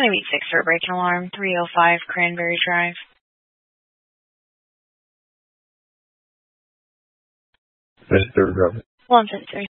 2086 for breaking alarm, 305 Cranberry Drive. Mr. Robert. 153.